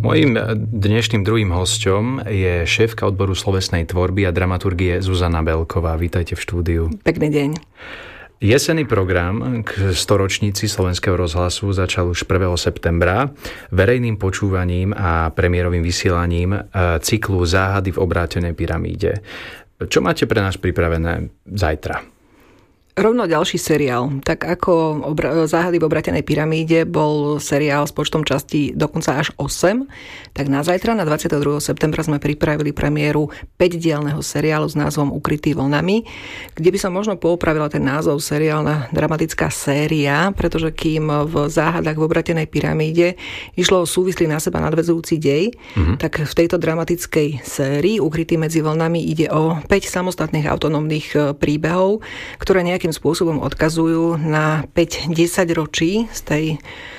Mojím dnešným druhým hosťom je šéfka odboru slovesnej tvorby a dramaturgie Zuzana Belková. Vítajte v štúdiu. Pekný deň. Jesenný program k 100-ročnici Slovenského rozhlasu začal už 1. septembra verejným počúvaním a premiérovým vysielaním cyklu Záhady v obrátenej pyramíde. Čo máte pre nás pripravené zajtra? Rovno ďalší seriál. Tak ako Záhady v obrátenej pyramíde bol seriál s počtom častí dokonca až 8, tak na zajtra, na 22. septembra sme pripravili premiéru 5-dielneho seriálu s názvom Ukrytý vlnami, kde by som možno poupravila ten názov seriál na dramatická séria, pretože kým v Záhadách v obrátenej pyramíde išlo o súvislý na seba nadväzujúci dej, tak v tejto dramatickej sérii Ukrytý medzi vlnami ide o 5 samostatných autonómnych príbehov, ktoré nejakým spôsobom odkazujú na 5-10 ročí z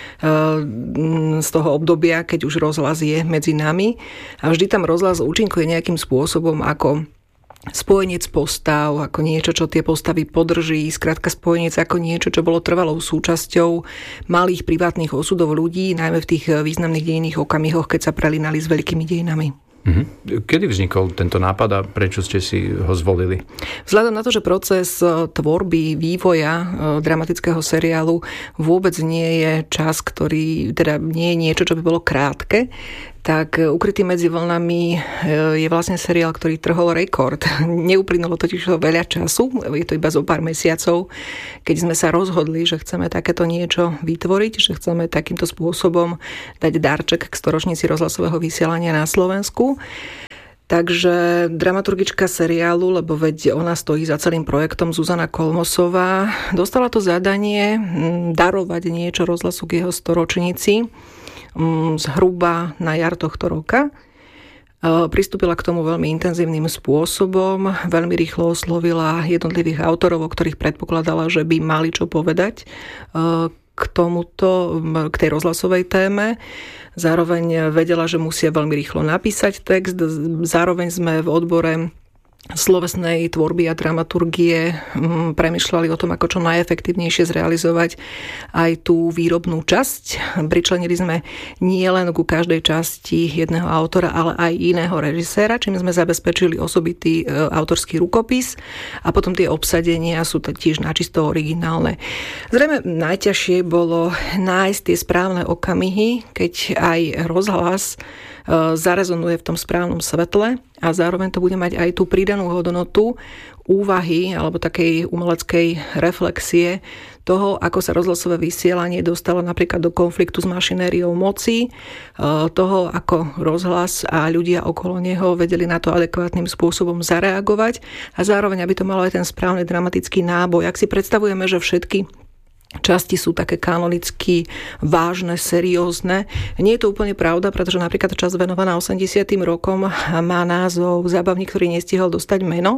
toho obdobia, keď už rozhlas je medzi nami. A vždy tam rozhlas účinkuje nejakým spôsobom ako spojenec postav, ako niečo, čo tie postavy podrží, skrátka spojenec ako niečo, čo bolo trvalou súčasťou malých privátnych osudov ľudí, najmä v tých významných dejinných okamihoch, keď sa prelinali s veľkými dejinami. Kedy vznikol tento nápad a prečo ste si ho zvolili? Vzhľadom na to, že proces tvorby, vývoja dramatického seriálu vôbec nie je čas, ktorý teda nie je niečo, čo by bolo krátke, tak Ukrytý medzi vlnami je vlastne seriál, ktorý trhol rekord. Neuplynulo totiž veľa času, je to iba zo pár mesiacov, keď sme sa rozhodli, že chceme takéto niečo vytvoriť, že chceme takýmto spôsobom dať darček k 100-ročnici rozhlasového vysielania na Slovensku. Takže dramaturgička seriálu, lebo veď ona stojí za celým projektom, Zuzana Kolmosová, dostala to zadanie darovať niečo rozhlasu k jeho 100-ročnici zhruba na jar tohto roka. Pristúpila k tomu veľmi intenzívnym spôsobom, veľmi rýchlo oslovila jednotlivých autorov, o ktorých predpokladala, že by mali čo povedať k tej rozhlasovej téme. Zároveň vedela, že musia veľmi rýchlo napísať text. Zároveň sme v odbore slovesnej tvorby a dramaturgie premýšľali o tom, ako čo najefektívnejšie zrealizovať aj tú výrobnú časť. Pričlenili sme nie len ku každej časti jedného autora, ale aj iného režiséra, čím sme zabezpečili osobitý autorský rukopis a potom tie obsadenia sú tiež načisto originálne. Zrejme najťažšie bolo nájsť tie správne okamihy, keď aj rozhlas zarezonuje v tom správnom svetle a zároveň to bude mať aj tú pridanú hodnotu úvahy alebo takej umeleckej reflexie toho, ako sa rozhlasové vysielanie dostalo napríklad do konfliktu s mašinériou moci, toho, ako rozhlas a ľudia okolo neho vedeli na to adekvátnym spôsobom zareagovať a zároveň, aby to malo aj ten správny dramatický náboj. Ak si predstavujeme, že všetky časti sú také kanonicky vážne, seriózne. Nie je to úplne pravda, pretože napríklad časť venovaná 80. rokom má názov Zábavník, ktorý nestihol dostať meno.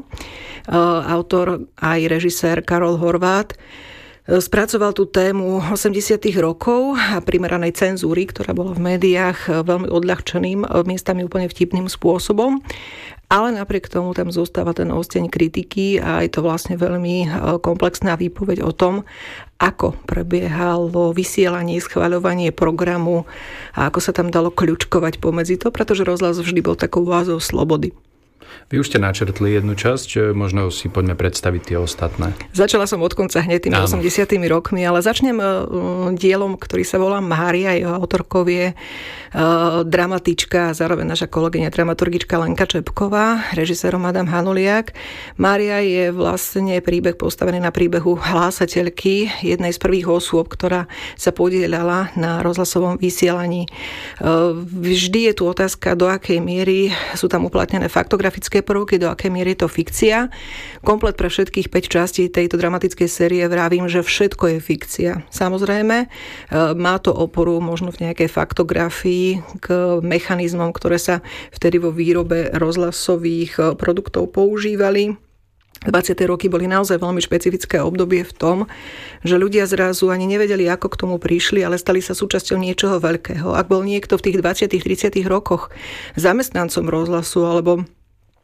Autor aj režisér Karol Horváth spracoval tú tému 80. rokov a primeranej cenzúry, ktorá bola v médiách veľmi odľahčeným, miestami úplne vtipným spôsobom. Ale napriek tomu tam zostáva ten osteň kritiky a je to vlastne veľmi komplexná výpoveď o tom, ako prebiehalo vysielanie, schvaľovanie programu a ako sa tam dalo kľučkovať pomedzi to, pretože rozhlas vždy bol takou oázou slobody. Vy už ste načrtli jednu časť, možno si poďme predstaviť tie ostatné. Začala som od konca hneď tými 80. rokmi, ale začnem dielom, ktorý sa volá Mária. Jeho autorkou je dramatička a zároveň naša kolegyňa dramaturgička Lenka Čepková, režisérom Adam Hanuliak. Mária je vlastne príbeh postavený na príbehu hlásateľky, jednej z prvých osôb, ktorá sa podieľala na rozhlasovom vysielaní. Vždy je tu otázka, do akej miery sú tam uplatnené faktografické prvky, do akej miery je to fikcia. Komplet pre všetkých 5 častí tejto dramatickej série vravím, že všetko je fikcia. Samozrejme, má to oporu možno v nejakej faktografii k mechanizmom, ktoré sa vtedy vo výrobe rozhlasových produktov používali. 20. roky boli naozaj veľmi špecifické obdobie v tom, že ľudia zrazu ani nevedeli, ako k tomu prišli, ale stali sa súčasťou niečoho veľkého. Ak bol niekto v tých 20. 30. rokoch zamestnancom rozhlasu alebo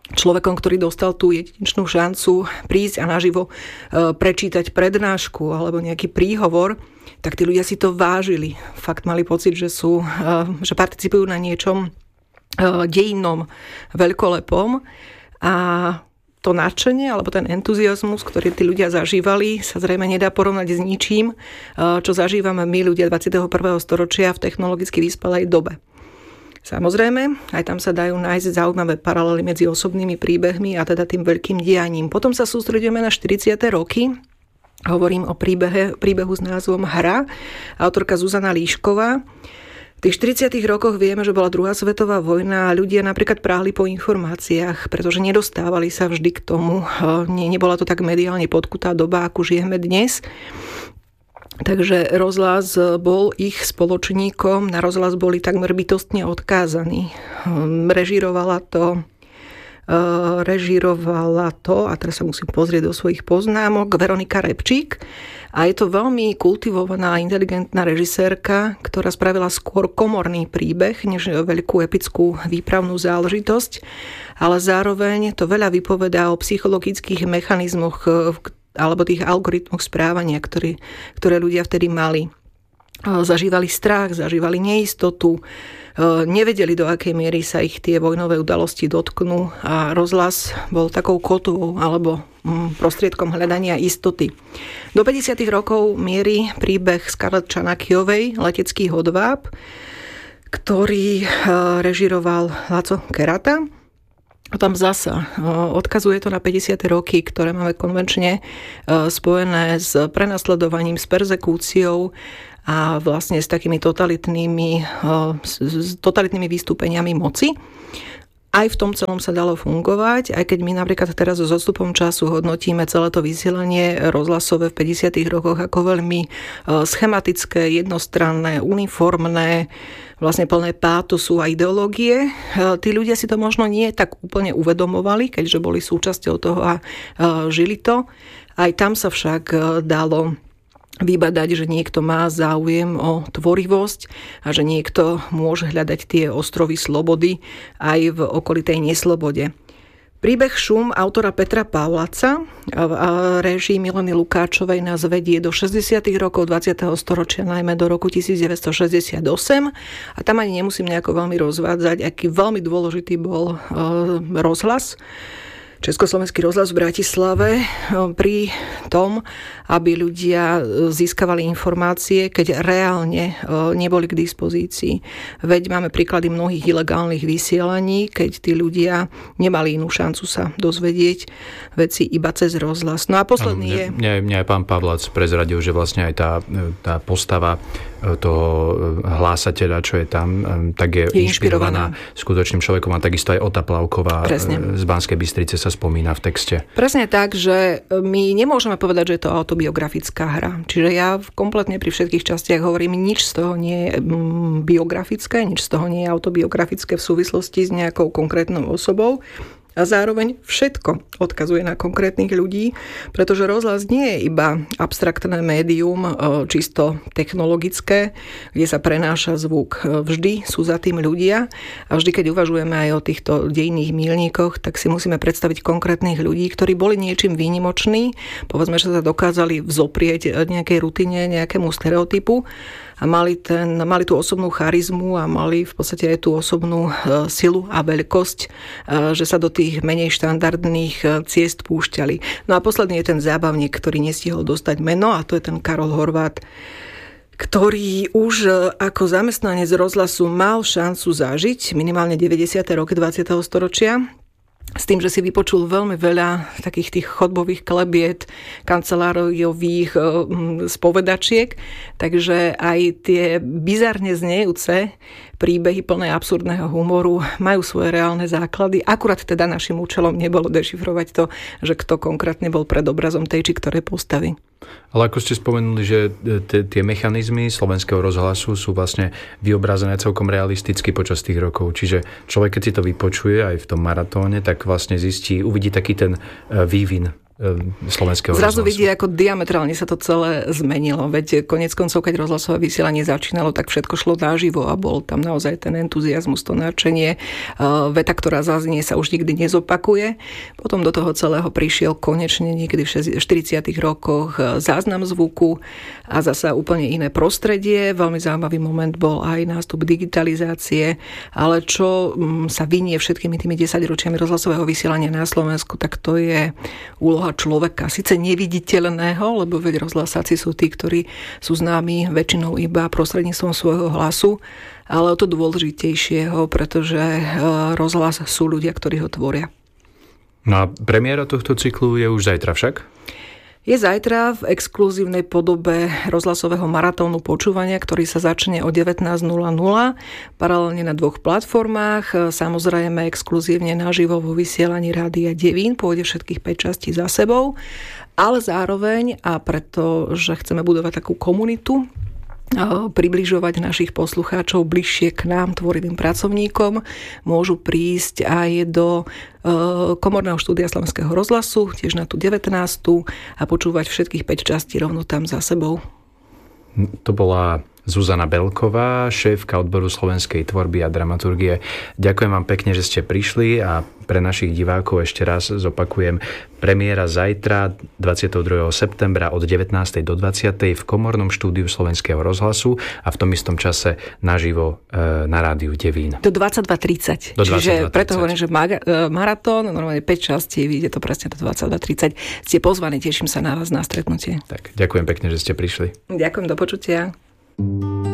človekom, ktorý dostal tú jedinečnú šancu prísť a naživo prečítať prednášku alebo nejaký príhovor, tak tí ľudia si to vážili. Fakt mali pocit, že participujú na niečom dejinnom, veľkolepom a to nadšenie alebo ten entuziasmus, ktorý tí ľudia zažívali, sa zrejme nedá porovnať s ničím, čo zažívame my ľudia 21. storočia v technologicky vyspelej dobe. Samozrejme, aj tam sa dajú nájsť zaujímavé paralely medzi osobnými príbehmi a teda tým veľkým dianím. Potom sa sústredíme na 40. roky. Hovorím o príbehu s názvom Hra, autorka Zuzana Líšková. V tých 40. rokoch vieme, že bola druhá svetová vojna a ľudia napríklad práhli po informáciách, pretože nedostávali sa vždy k tomu. Nebola to tak mediálne podkutá doba, ako žijeme dnes. Takže rozhlas bol ich spoločníkom, na rozhlas boli takmer bytostne odkázaní. Režírovala to, a teraz sa musím pozrieť do svojich poznámok, Veronika Repčík. A je to veľmi kultivovaná a inteligentná režisérka, ktorá spravila skôr komorný príbeh, než veľkú epickú výpravnú záležitosť, ale zároveň to veľa vypovedá o psychologických mechanizmoch alebo tých algoritmoch správania, ktoré ľudia vtedy mali. Zažívali strach, zažívali neistotu, nevedeli, do akej miery sa ich tie vojnové udalosti dotknú a rozhlas bol takou kotvou alebo prostriedkom hľadania istoty. Do 50. rokov mierí príbeh Scarlett Čanakyovej Letecký hodváb, ktorý režiroval Laco Kerata. A tam zasa odkazuje to na 50. roky, ktoré máme konvenčne spojené s prenasledovaním, s perzekúciou a vlastne s takými totalitnými vystúpeniami moci. Aj v tom celom sa dalo fungovať, aj keď my napríklad teraz so zostupom času hodnotíme celé to vysielanie rozhlasové v 50. rokoch ako veľmi schematické, jednostranné, uniformné, vlastne plné pátosu a ideológie. Tí ľudia si to možno nie tak úplne uvedomovali, keďže boli súčasťou toho a žili to. Aj tam sa však dalo vybadať, že niekto má záujem o tvorivosť a že niekto môže hľadať tie ostrovy slobody aj v okolitej neslobode. Príbeh Šum autora Petra Pavlaca a réžii Mileny Lukáčovej nás vedie do 60. rokov 20. storočia, najmä do roku 1968. A tam ani nemusím nejako veľmi rozvádzať, aký veľmi dôležitý bol rozhlas. Československý rozhlas v Bratislave pri tom, aby ľudia získavali informácie, keď reálne neboli k dispozícii. Veď máme príklady mnohých ilegálnych vysielaní, keď tí ľudia nemali inú šancu sa dozvedieť veci iba cez rozhlas. No a posledný je... Mňa aj pán Pavlac prezradil, že vlastne aj tá postava toho hlásateľa, čo je tam, tak je inšpirovaná skutočným človekom a takisto aj Ota Plavková z Banskej Bystrice sa spomína v texte. Presne tak, že my nemôžeme povedať, že je to autobiografická hra. Čiže ja kompletne pri všetkých častiach hovorím, nič z toho nie je biografické, nič z toho nie je autobiografické v súvislosti s nejakou konkrétnou osobou. A zároveň všetko odkazuje na konkrétnych ľudí, pretože rozhlas nie je iba abstraktné médium, čisto technologické, kde sa prenáša zvuk. Vždy sú za tým ľudia a vždy, keď uvažujeme aj o týchto dejinných míľnikoch, tak si musíme predstaviť konkrétnych ľudí, ktorí boli niečím výnimoční, povedzme, že sa dokázali vzoprieť nejakej rutine, nejakému stereotypu a mali tú osobnú charizmu a mali v podstate aj tú osobnú silu a veľkosť, že sa do tých menej štandardných ciest púšťali. No a posledný je ten zábavník, ktorý nestihol dostať meno, a to je ten Karol Horváth, ktorý už ako zamestnanec rozhlasu mal šancu zažiť minimálne 90. roky 20. storočia. S tým, že si vypočul veľmi veľa takých tých chodbových klebiet, kanceláriových spovedačiek, takže aj tie bizarne znejúce príbehy plné absurdného humoru majú svoje reálne základy. Akurát teda našim účelom nebolo dešifrovať to, že kto konkrétne bol pred obrazom tej či ktorej postavy. Ale ako ste spomenuli, že tie mechanizmy slovenského rozhlasu sú vlastne vyobrazené celkom realisticky počas tých rokov. Čiže človek, keď si to vypočuje aj v tom maratóne, tak vlastne uvidí taký ten vývin slovenského Zrazu rozhlasu. vidí, ako diametrálne sa to celé zmenilo. Veď konec koncov, keď rozhlasové vysielanie začínalo, tak všetko šlo naživo a bol tam naozaj ten entuziazmus, to nadšenie. Veta, ktorá zaznie, sa už nikdy nezopakuje. Potom do toho celého prišiel konečne niekedy v 40. rokoch záznam zvuku a zasa úplne iné prostredie. Veľmi zaujímavý moment bol aj nástup digitalizácie, ale čo sa vinie všetkými tými 10 ročiami rozhlasového vysielania na Slovensku, tak to je úloha človeka. Sice neviditeľného, lebo veď rozhlasáci sú tí, ktorí sú známi väčšinou iba prostredníctvom svojho hlasu, ale o to dôležitejšieho, pretože rozhlas sú ľudia, ktorí ho tvoria. No a premiéra tohto cyklu je už zajtra však? Je zajtra v exkluzívnej podobe rozhlasového maratónu počúvania, ktorý sa začne o 19:00, paralelne na 2 platformách, samozrejme exkluzívne naživo vo vysielaní Rádia Devín, pôjde všetkých 5 častí za sebou, ale zároveň, a pretože chceme budovať takú komunitu, približovať našich poslucháčov bližšie k nám, tvorivým pracovníkom, môžu prísť aj do komorného štúdia Slovenského rozhlasu, tiež na tú 19. a počúvať všetkých 5 častí rovno tam za sebou. To bola Zuzana Belková, šéfka odboru slovenskej tvorby a dramaturgie. Ďakujem vám pekne, že ste prišli a pre našich divákov ešte raz zopakujem. Premiéra zajtra 22. septembra od 19. do 20. v komornom štúdiu Slovenského rozhlasu a v tom istom čase naživo na Rádiu Devín. Do 22:30. Čiže preto hovorím, že maratón, normálne 5 častí, vyjde to presne do 22:30. Ste pozvaní, teším sa na vás na stretnutie. Tak, ďakujem pekne, že ste prišli. Ďakujem, do počutia.